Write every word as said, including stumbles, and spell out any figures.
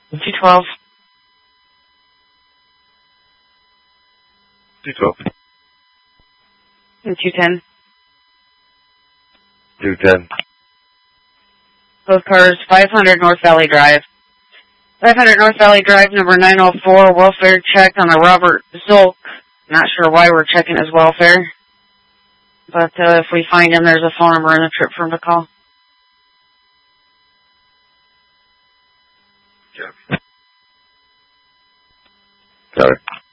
two twelve. two twelve. And two ten. two ten. Both cars, five hundred North Valley Drive. five hundred North Valley Drive, number nine oh four, welfare check on a Robert Zolk. Not sure why we're checking his welfare. But uh, if we find him, there's a phone number and a trip for him to call. Got it.